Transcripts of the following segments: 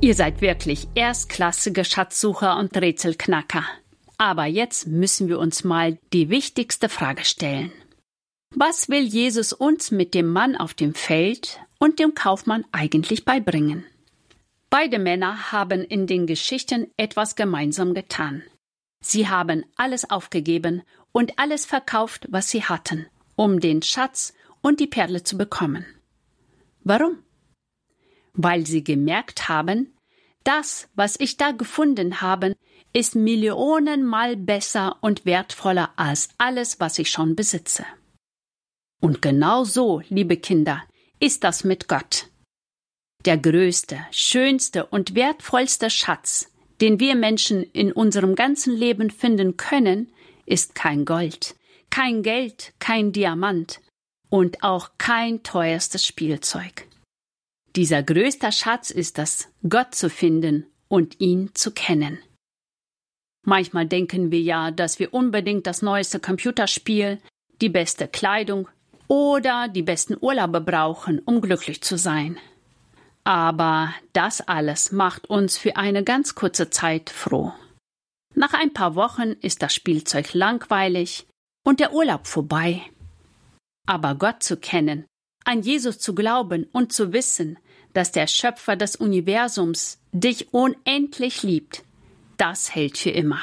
Ihr seid wirklich erstklassige Schatzsucher und Rätselknacker. Aber jetzt müssen wir uns mal die wichtigste Frage stellen. Was will Jesus uns mit dem Mann auf dem Feld und dem Kaufmann eigentlich beibringen? Beide Männer haben in den Geschichten etwas gemeinsam getan. Sie haben alles aufgegeben und alles verkauft, was sie hatten, um den Schatz und die Perle zu bekommen. Warum? Weil sie gemerkt haben, das, was ich da gefunden habe, ist millionenmal besser und wertvoller als alles, was ich schon besitze. Und genau so, liebe Kinder, ist das mit Gott. Der größte, schönste und wertvollste Schatz, den wir Menschen in unserem ganzen Leben finden können, ist kein Gold, kein Geld, kein Diamant und auch kein teuerstes Spielzeug. Dieser größte Schatz ist es, Gott zu finden und ihn zu kennen. Manchmal denken wir ja, dass wir unbedingt das neueste Computerspiel, die beste Kleidung oder die besten Urlaube brauchen, um glücklich zu sein. Aber das alles macht uns für eine ganz kurze Zeit froh. Nach ein paar Wochen ist das Spielzeug langweilig und der Urlaub vorbei. Aber Gott zu kennen, an Jesus zu glauben und zu wissen, dass der Schöpfer des Universums dich unendlich liebt, das hält für immer.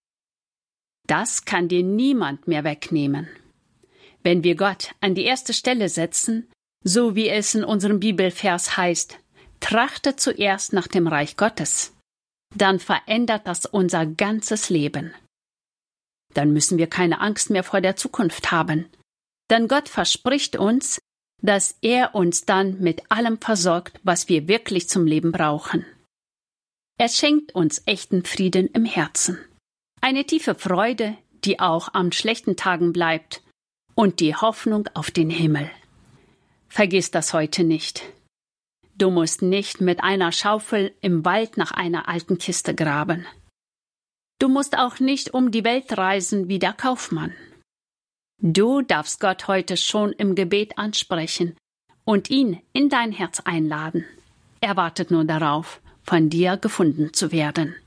Das kann dir niemand mehr wegnehmen. Wenn wir Gott an die erste Stelle setzen, so wie es in unserem Bibelvers heißt, trachte zuerst nach dem Reich Gottes, dann verändert das unser ganzes Leben. Dann müssen wir keine Angst mehr vor der Zukunft haben, denn Gott verspricht uns, dass er uns dann mit allem versorgt, was wir wirklich zum Leben brauchen. Er schenkt uns echten Frieden im Herzen, eine tiefe Freude, die auch an schlechten Tagen bleibt, und die Hoffnung auf den Himmel. Vergiss das heute nicht. Du musst nicht mit einer Schaufel im Wald nach einer alten Kiste graben. Du musst auch nicht um die Welt reisen wie der Kaufmann. Du darfst Gott heute schon im Gebet ansprechen und ihn in dein Herz einladen. Er wartet nur darauf, von dir gefunden zu werden.